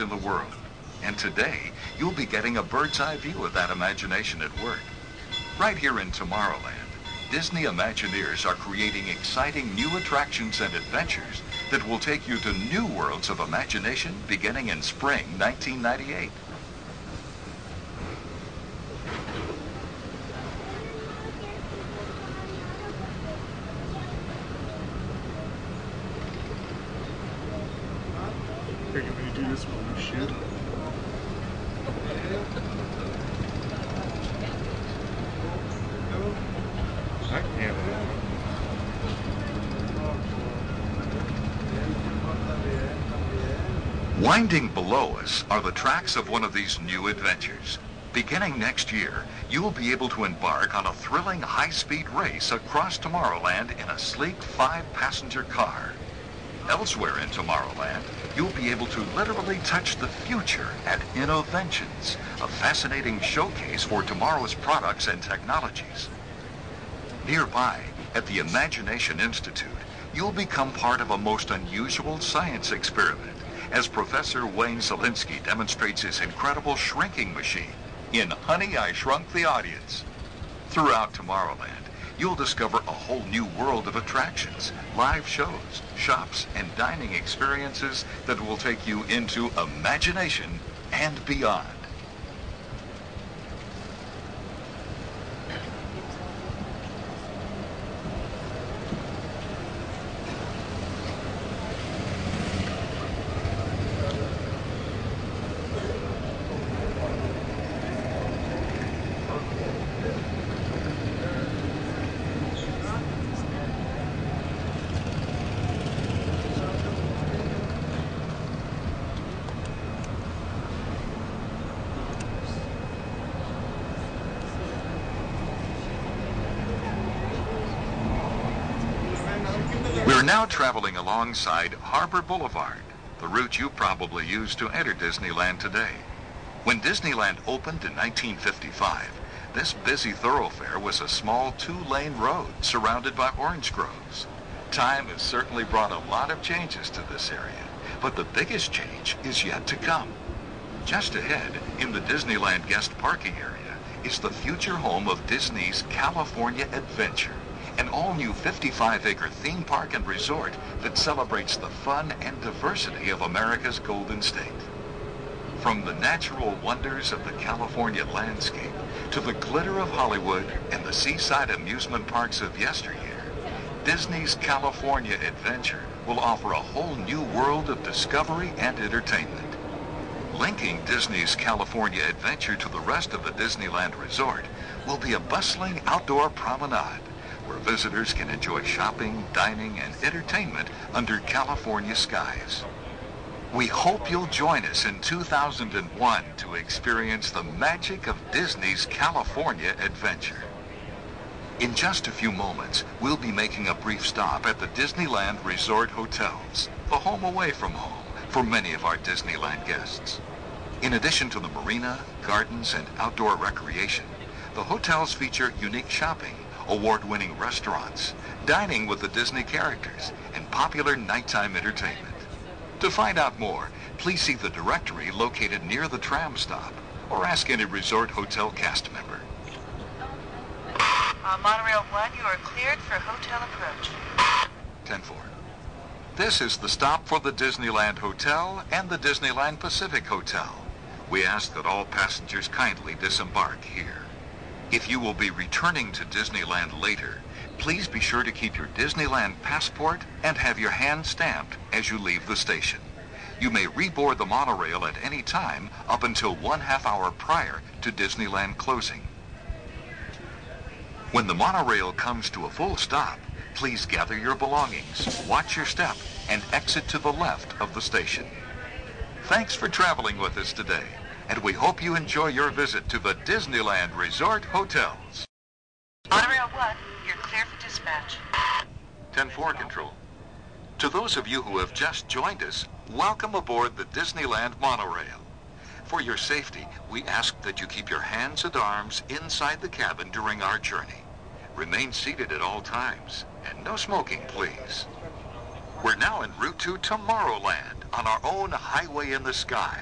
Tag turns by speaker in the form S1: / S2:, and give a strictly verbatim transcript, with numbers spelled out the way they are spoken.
S1: in the world. And today, you'll be getting a bird's eye view of that imagination at work. Right here in Tomorrowland, Disney Imagineers are creating exciting new attractions and adventures that will take you to new worlds of imagination beginning in spring nineteen ninety-eight.
S2: Are you going to do this while we shoot? I can't.
S1: Winding below us are the tracks of one of these new adventures. Beginning next year, you will be able to embark on a thrilling high-speed race across Tomorrowland in a sleek five-passenger car. Elsewhere in Tomorrowland, you'll be able to literally touch the future at Innoventions, a fascinating showcase for tomorrow's products and technologies. Nearby, at the Imagination Institute, you'll become part of a most unusual science experiment as Professor Wayne Szalinski demonstrates his incredible shrinking machine in Honey, I Shrunk the Audience. Throughout Tomorrowland, you'll discover a whole new world of attractions, live shows, shops, and dining experiences that will take you into imagination and beyond. We're now traveling alongside Harbor Boulevard, the route you probably use to enter Disneyland today. When Disneyland opened in nineteen fifty-five, this busy thoroughfare was a small two-lane road surrounded by orange groves. Time has certainly brought a lot of changes to this area, but the biggest change is yet to come. Just ahead, in the Disneyland guest parking area, is the future home of Disney's California Adventure, an all-new fifty-five acre theme park and resort that celebrates the fun and diversity of America's Golden State. From the natural wonders of the California landscape to the glitter of Hollywood and the seaside amusement parks of yesteryear, Disney's California Adventure will offer a whole new world of discovery and entertainment. Linking Disney's California Adventure to the rest of the Disneyland Resort will be a bustling outdoor promenade where visitors can enjoy shopping, dining, and entertainment under California skies. We hope you'll join us in two thousand one to experience the magic of Disney's California Adventure. In just a few moments, we'll be making a brief stop at the Disneyland Resort Hotels, the home away from home for many of our Disneyland guests. In addition to the marina, gardens, and outdoor recreation, the hotels feature unique shopping, award-winning restaurants, dining with the Disney characters, and popular nighttime entertainment. To find out more, please see the directory located near the tram stop or ask any resort hotel cast member.
S3: Uh, Monorail one, you are cleared for hotel approach.
S1: ten four. This is the stop for the Disneyland Hotel and the Disneyland Pacific Hotel. We ask that all passengers kindly disembark here. If you will be returning to Disneyland later, please be sure to keep your Disneyland passport and have your hand stamped as you leave the station. You may reboard the monorail at any time up until one half hour prior to Disneyland closing. When the monorail comes to a full stop, please gather your belongings, watch your step, and exit to the left of the station. Thanks for traveling with us today, and we hope you enjoy your visit to the Disneyland Resort Hotels.
S3: Monorail one, you're clear for dispatch.
S1: ten four Control. To those of you who have just joined us, welcome aboard the Disneyland Monorail. For your safety, we ask that you keep your hands and arms inside the cabin during our journey. Remain seated at all times, and no smoking, please. We're now en route to Tomorrowland on our own highway in the sky.